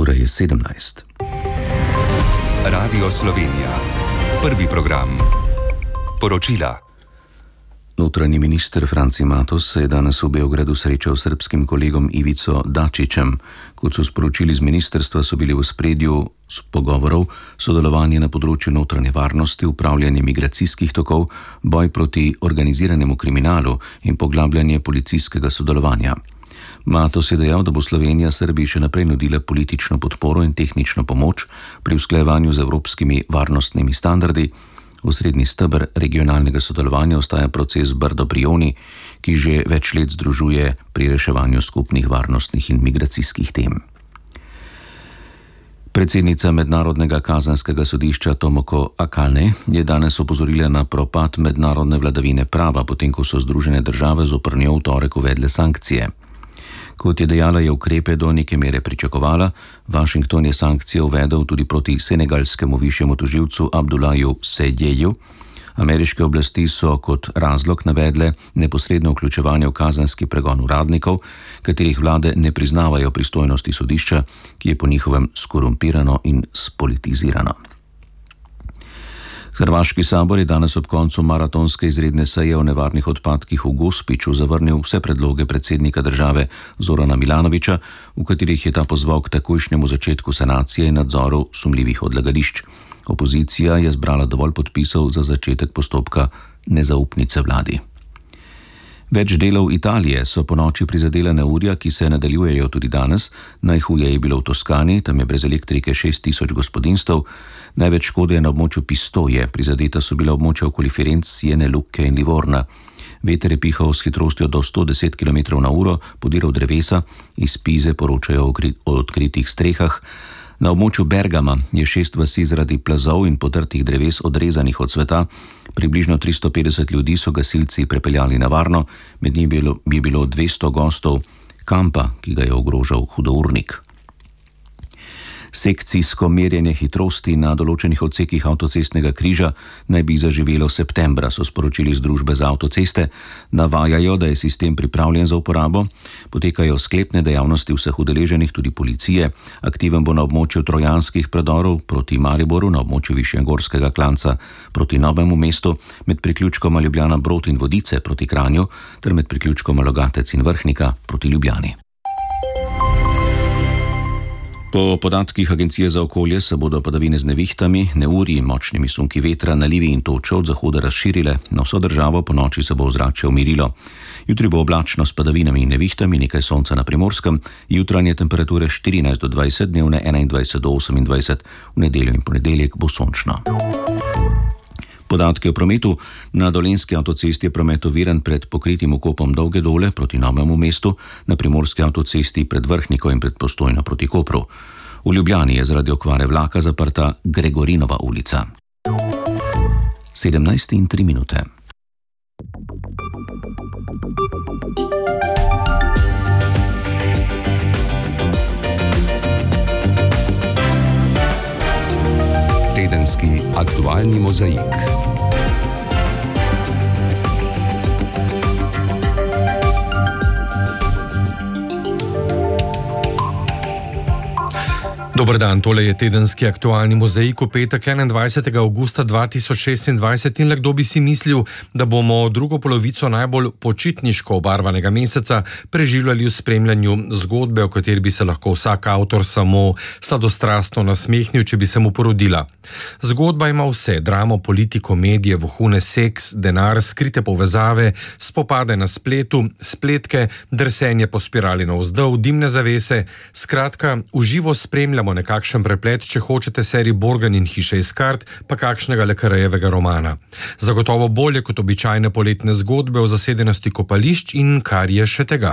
ura je 17. Radio Slovenija. Prvi program. Poročila. Notranji minister Franci Matos se je danes v Beogradu srečal s srbskim kolegom Ivico Dačićem. Kot so sporočili z ministrstva, so bili v ospredju pogovorov sodelovanje na področju notranje varnosti, upravljanje migracijskih tokov, boj proti organiziranemu kriminalu in poglabljanje policijskega sodelovanja. Matos je dejal, da bo Slovenija Srbiji še naprej nudila politično podporo in tehnično pomoč pri usklajevanju z evropskimi varnostnimi standardi. Osrednji steber regionalnega sodelovanja ostaja proces Brdo-Brioni, ki že več let združuje pri reševanju skupnih varnostnih in migracijskih tem. Predsednica Mednarodnega kazenskega sodišča Tomoko Akane je danes opozorila na propad mednarodne vladavine prava, potem ko so Združene države zoper njo v torek uvedle sankcije. Kot je dejala, je ukrepe do neke mere pričakovala. Washington je sankcije uvedel tudi proti senegalskemu višjemu tožilcu Abdulaju Sedjeju. Ameriške oblasti so kot razlog navedle neposredno vključevanje v kazenski pregon uradnikov, katerih vlade ne priznavajo pristojnosti sodišča, ki je po njihovem skorumpirano in spolitizirano. Hrvaški sabor je danes ob koncu maratonske izredne seje o nevarnih odpadkih v Gospiću zavrnil vse predloge predsednika države Zorana Milanovića, v katerih je ta pozval k takojšnjemu začetku sanacije in nadzoru sumljivih odlagališč. Opozicija je zbrala dovolj podpisov za začetek postopka nezaupnice vladi. Več delov Italije so ponoči prizadela neurja, ki se nadaljujejo tudi danes. Najhuje je bilo v Toskani, tam je brez elektrike 6000 gospodinjstev. Največ škode je na območju Pistoje, prizadeta so bila območja okoli Firenze, Siene, Lucke in Livorna. Veter je pihal s hitrostjo do 110 km/h, podiral drevesa, iz Pize poročajo o odkritih strehah. Na območju Bergama je 6 vasi zaradi plazov in potrtih dreves odrezanih od sveta. Približno 350 ljudi so gasilci prepeljali na varno, med njimi bi bilo 200 gostov kampa, ki ga je ogrožal hudournik. Sekcijsko merjenje hitrosti na določenih odsekih avtocestnega križa naj bi zaživelo septembra, so sporočili z družbe za avtoceste. Navajajo, da je sistem pripravljen za uporabo, potekajo sklepne dejavnosti vseh udeleženih, tudi policije. Aktiven bo na območju trojanskih predorov proti Mariboru, na območju Višjegorskega klanca proti Novemu mestu, med priključkoma Ljubljana Brod in Vodice proti Kranju ter med priključkoma Logatec in Vrhnika proti Ljubljani. Po podatkih Agencije za okolje se bodo padavine z nevihtami, neurji in močnimi sunki vetra, nalivi in točo od zahoda razširile. Na vso državo po noči se bo ozračje umirilo. Jutri bo oblačno s padavinami in nevihtami, nekaj sonca na Primorskem, jutranje temperature 14 do 20, dnevne 21 do 28, v nedeljo in ponedeljek bo sončno. Podatke o prometu. Na Dolenjski avtocesti je promet oviran pred pokritim vkopom Dolge Dole proti Novemu mestu, na Primorski avtocesti pred Vrhniko in pred Postojno proti Kopru. V Ljubljani je zaradi okvare vlaka zaprta Gregorinova ulica. 17:03. Tedenski aktualni mozaik. Dober dan, tole je tedenski aktualni mozaik v petek 21. avgusta 2026 in le kdo bi si mislil, da bomo drugo polovico najbolj počitniško obarvanega meseca preživljali v spremljanju zgodbe, o kateri bi se lahko vsak avtor samo sladostrastno nasmehnil, če bi se mu porodila. Zgodba ima vse: dramo, politiko, medije, vohune, seks, denar, skrite povezave, spopade na spletu, spletke, drsenje po spirali navzdol, dimne zavese. Skratka, v živo spremljamo nekakšen preplet, če hočete, serij Borgen in Hiše iz kart, pa kakšnega Le Carrejevega romana. Zagotovo bolje kot običajne poletne zgodbe o zasedenosti kopališč in kar je še tega.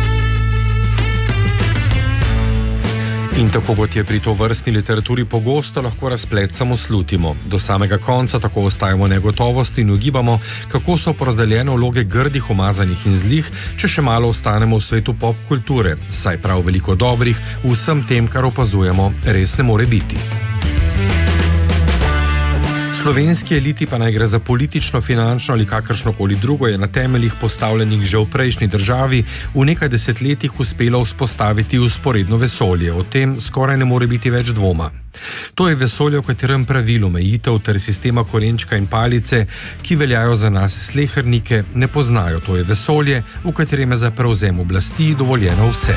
In tako kot je pri tovrstni literaturi pogosto, lahko razplet samo slutimo. Do samega konca tako ostajamo negotovosti in ugibamo, kako so porazdeljene vloge grdih, umazanih in zlih, če še malo ostanemo v svetu pop kulture, saj prav veliko dobrih v vsem tem, kar opazujemo, res ne more biti. Slovenski eliti pa naj gre za politično, finančno ali kakršnokoli drugo je na temeljih postavljenih že v prejšnji državi v nekaj desetletjih uspelo vzpostaviti vzporedno vesolje. O tem skoraj ne more biti več dvoma. To je vesolje, v katerem pravil omejitev ter sistema korenčka in palice, ki veljajo za nas slehernike, ne poznajo. To je vesolje, v katerem je za prevzem oblasti dovoljeno vse.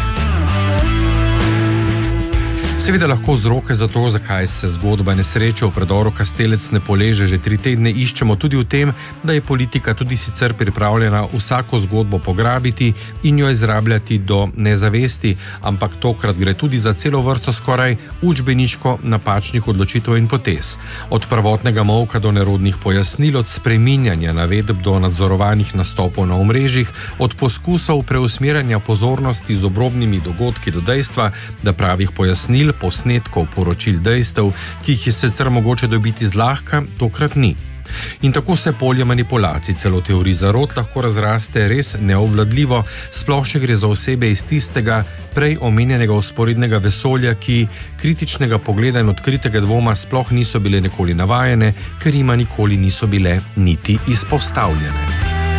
Seveda lahko vzroke za to, zakaj se zgodba nesreče v predoru Kastelec ne poleže že 3 tedne, iščemo tudi v tem, da je politika tudi sicer pripravljena vsako zgodbo pograbiti in jo izrabljati do nezavesti, ampak tokrat gre tudi za celo vrsto skoraj učbeniško napačnih odločitev in potez. Od prvotnega molka do nerodnih pojasnil, od spreminjanja navedb do nadzorovanih nastopov na omrežjih, od poskusov preusmerjanja pozornosti z obrobnimi dogodki do dejstva, da pravih pojasnil, posnetkov, poročil, dejstev, ki jih je sicer mogoče dobiti zlahka, tokrat ni. In tako se polje manipulacij, celo teorij zarot lahko razraste res neovladljivo, sploh če gre za osebe iz tistega prej omenjenega vzporednega vesolja, ki kritičnega pogleda in odkritega dvoma sploh niso bile nikoli navajene, ker jima nikoli niso bile niti izpostavljene.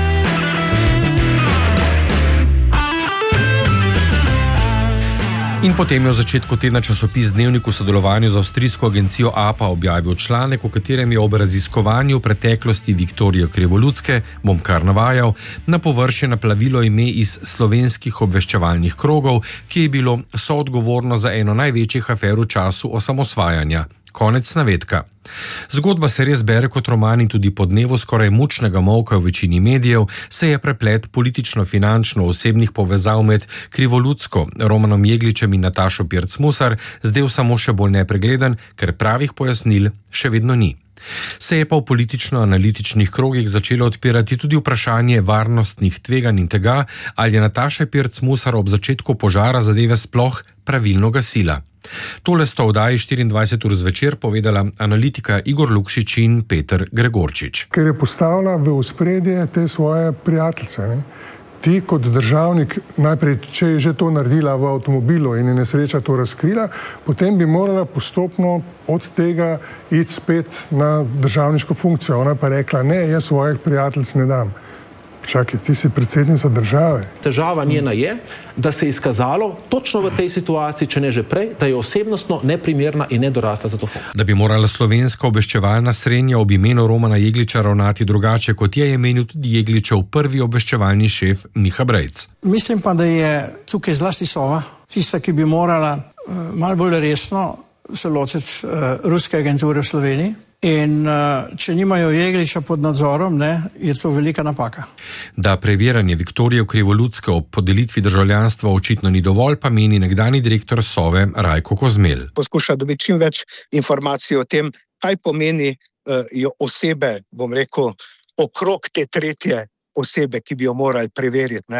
In potem je v začetku tedna časopis Dnevnik v sodelovanju z avstrijsko agencijo APA objavil članek, v katerem je ob raziskovanju preteklosti Viktorije Krivolutske, bom kar navajal, na površje naplavilo ime iz slovenskih obveščevalnih krogov, ki je bilo soodgovorno za eno največjih afer v času osamosvajanja. Konec navedka. Zgodba se res bere kot roman in tudi po dnevu skoraj mučnega molka v večini medijev se je preplet politično-finančno osebnih povezav med Krivolutsko, Romanom Jegličem in Natašo Pirc-Musar zdel samo še bolj nepregleden, ker pravih pojasnil še vedno ni. Se je pa v politično-analitičnih krogih začelo odpirati tudi vprašanje varnostnih tveganj in tega, ali je Nataša Pirc-Musar ob začetku požara zadeve sploh pravilno gasila. Tole sta v oddaji 24 ur zvečer povedala analitika Igor Lukšič in Peter Gregorčič. Ker je postavila v ospredje te svoje prijateljice. Ti kot državnik, najprej, če je že to naredila v avtomobilu in je nesreča to razkrila, potem bi morala postopno od tega iti spet na državniško funkcijo. Ona pa rekla, ne, jaz svojih prijateljic ne dam. Čakaj, ti si predsednica države. Težava njena je, da se je izkazalo točno v tej situaciji, če ne že prej, da je osebnostno neprimerna in nedorasla za to funkcijo. Da bi morala slovenska obveščevalna srenja ob imenu Romana Jegliča ravnati drugače, kot je menil tudi Jegličev prvi obveščevalni šef Miha Brejc. Mislim pa, da je tukaj zlasti Sova tista, ki bi morala malo bolj resno se lotiti ruske agenture v Sloveniji. In če nimajo Jegliča pod nadzorom, je to velika napaka. Da preverjanje Viktorije Krivolutske ob podelitvi državljanstva očitno ni dovolj, pa meni nekdanji direktor Sove Rajko Kozmelj. Poskuša dobiti čim več informacij o tem, kaj pomenijo osebe, bom rekel, okrog te tretje osebe, ki bi jo morali preveriti.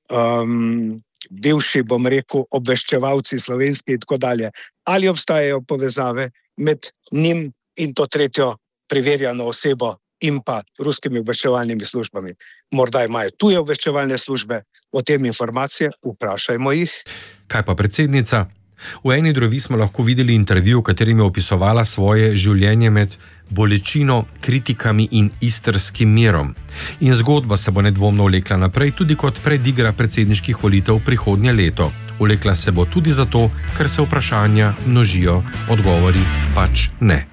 Bivši, bom rekel, obveščevalci slovenski in tako dalje. Ali obstajajo povezave med njim in to tretjo preverjano osebo in pa ruskimi obveščevalnimi službami. Morda imajo tuje obveščevalne službe, o tem informacije, vprašajmo jih. Kaj pa predsednica? V eni drovi smo lahko videli intervju, v katerem je opisovala svoje življenje med bolečino, kritikami in istrskim mirom. In zgodba se bo nedvomno vlekla naprej tudi kot predigra predsedniških volitev prihodnje leto. Vlekla se bo tudi zato, ker se vprašanja množijo, odgovori pač ne.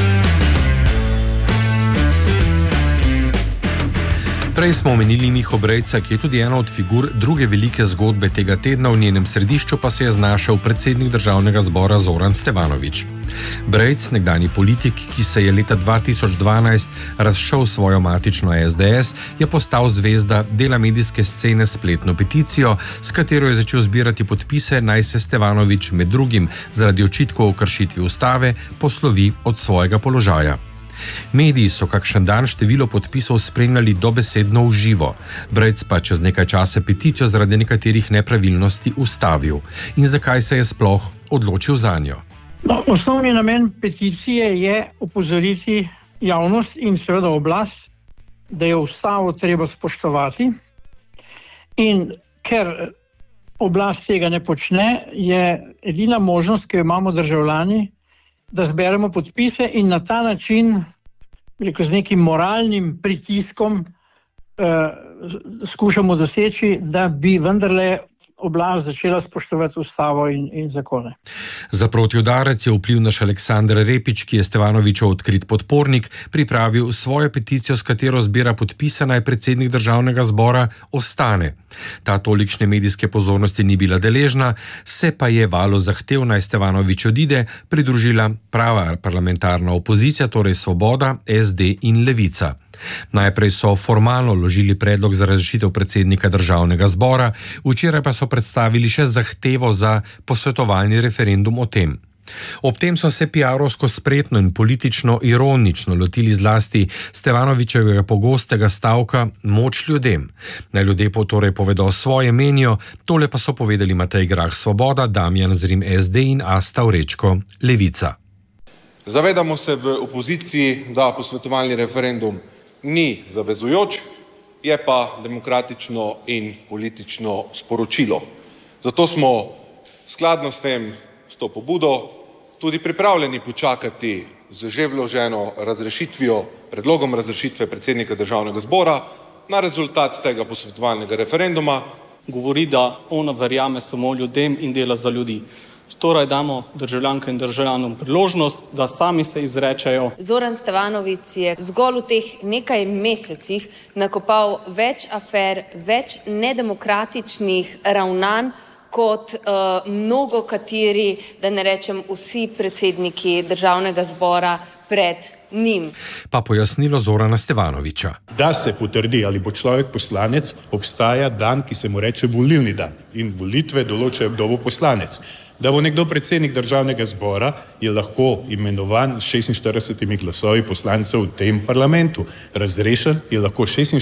Prej smo omenili Miho Brejca, ki je tudi ena od figur druge velike zgodbe tega tedna, v njenem središču pa se je znašel predsednik državnega zbora Zoran Stevanovič. Brejc, nekdanji politik, ki se je leta 2012 razšel svojo matično SDS, je postal zvezda dela medijske scene s spletno peticijo, s katero je začel zbirati podpise, naj se Stevanovič med drugim zaradi očitkov o kršitvi ustave poslovi od svojega položaja. Mediji so kakšen dan število podpisov spremljali dobesedno v živo. Brejc pa čez nekaj časa peticijo zaradi nekaterih nepravilnosti ustavil. In zakaj se je sploh odločil zanjo? Osnovni namen peticije je opozoriti javnost in seveda oblast, da je ustavo treba spoštovati. In ker oblast tega ne počne, je edina možnost, ki jo imamo državljani, da zberemo podpise in na ta način z nekim moralnim pritiskom skušamo doseči, da bi vendarle oblast začela spoštovati ustavo in zakone. Za protiudarec je vplivnež Aleksandar Repić, ki je Stevanovićev odkrit podpornik, pripravil svojo peticijo, s katero zbira podpise, naj predsednik državnega zbora ostane. Ta tolikšne medijske pozornosti ni bila deležna, se pa je valu zahtev, naj Stevanović odide, pridružila prava parlamentarna opozicija, torej Svoboda, SD in Levica. Najprej so formalno vložili predlog za razrešitev predsednika državnega zbora, včeraj pa so predstavili še zahtevo za posvetovalni referendum o tem. Ob tem so se PR-ovsko spretno in politično ironično lotili zlasti Stevanovićevega pogostega stavka Moč ljudem. Naj ljudje torej povedo svoje menijo, tole pa so povedali Matej Grah Svoboda, Damjan Zrim SD in Asta Vrečko Levica. Zavedamo se v opoziciji, da posvetovalni referendum ni zavezujoč, je pa demokratično in politično sporočilo. Zato smo skladno s to pobudo tudi pripravljeni počakati z že vloženo predlogom razrešitve predsednika državnega zbora na rezultat tega posvetovalnega referenduma. Govori, da ona verjame samo ljudem in dela za ljudi. Torej damo državljankam in državljanom priložnost, da sami se izrečejo. Zoran Stevanović je zgolj v teh nekaj mesecih nakopal več afer, več nedemokratičnih ravnanj kot mnogo kateri, da ne rečem vsi predsedniki državnega zbora pred njim. Pa pojasnilo Zorana Stevanovića. Da se potrdi, ali bo človek poslanec, obstaja dan, ki se mu reče volilni dan. In volitve določajo, kdo bo poslanec. Da bo nekdo predsednik državnega zbora, je lahko imenovan s 46 glasovi poslancev v tem parlamentu. Razrešen je lahko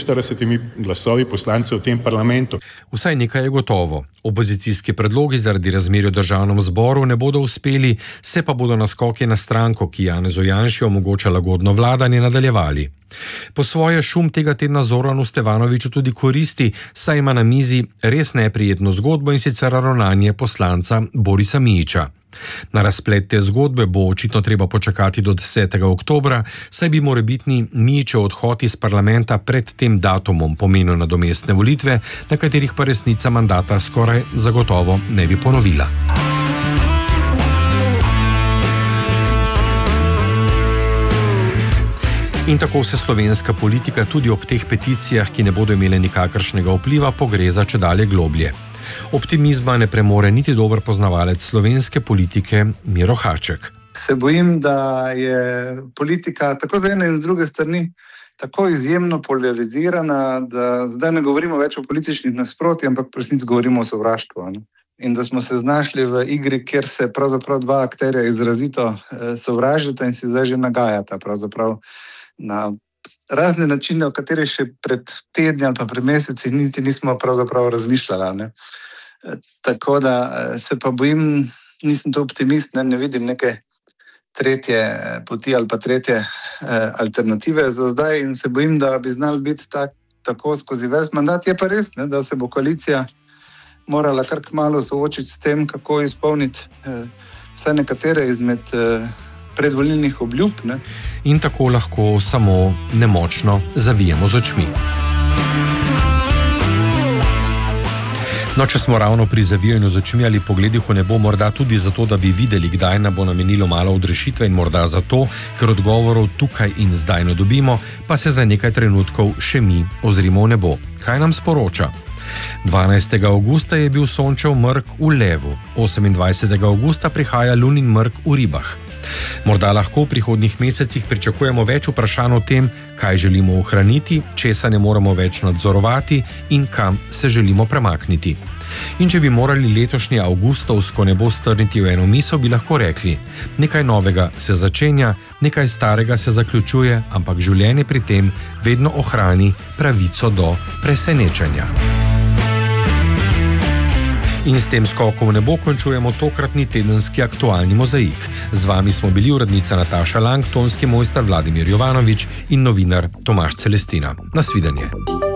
46 glasovi poslancev v tem parlamentu. Vsaj nekaj je gotovo. Opozicijski predlogi zaradi razmerja v državnem zboru ne bodo uspeli, se pa bodo naskoki na stranko, ki Janezu Janši omogoča lagodno vladanje, nadaljevali. Po svoje šum tega tedna Zoranu Stevanoviću tudi koristi, saj ima na mizi res neprijetno zgodbo, in sicer ravnanje poslanca Borisa Mijića. Na razplet te zgodbe bo očitno treba počakati do 10. oktobra, saj bi morebitni Mijićev odhod iz parlamenta pred tem datumom pomenil nadomestne volitve, na katerih pa resnica mandata skoraj zagotovo ne bi ponovila. In tako se slovenska politika tudi ob teh peticijah, ki ne bodo imele nikakršnega vpliva, pogreza čedalje globlje. Optimizma ne premore niti dober poznavalec slovenske politike Miro Haček. Se bojim, da je politika tako z ene in z druge strani tako izjemno polarizirana, da zdaj ne govorimo več o političnih nasprotjih, ampak v resnici govorimo o sovraštvu. In da smo se znašli v igri, kjer se pravzaprav dva akterja izrazito sovražita in si zdaj že nagajata pravzaprav na razne načine, o katerih še pred tedni ali pa pred meseci niti nismo pravzaprav razmišljali. Ne? Tako da se pa bojim, nisem to optimist, ne vidim neke tretje poti ali pa tretje alternative za zdaj in se bojim, da bi znali biti tako skozi ves mandat. Je pa res, ne, da se bo koalicija morala kar kmalu soočiti s tem, kako izpolniti vsaj nekatere izmed predvolilnih obljub. Ne? In tako lahko samo nemočno zavijemo z očmi. No, če smo ravno pri zavijanju z očmi ali pogledih v nebo, morda tudi zato, da bi videli, kdaj nam bo namenilo malo odrešitve, in morda zato, ker odgovorov tukaj in zdaj ne dobimo, pa se za nekaj trenutkov še mi ozrimo v nebo. Kaj nam sporoča? 12. avgusta je bil sončev mrk v Levu, 28. avgusta prihaja lunin mrk v Ribah. Morda lahko v prihodnjih mesecih pričakujemo več vprašanj o tem, kaj želimo ohraniti, česa ne moremo več nadzorovati in kam se želimo premakniti. In če bi morali letošnje avgustovsko nebo strniti v eno misel, bi lahko rekli: nekaj novega se začenja, nekaj starega se zaključuje, ampak življenje pri tem vedno ohrani pravico do presenečenja. In s tem skokom v nebo končujemo tokratni tedenski aktualni mozaik. Z vami smo bili urednica Nataša Lang, tonski mojster Vladimir Jovanović in novinar Tomaž Celestina. Nasvidenje.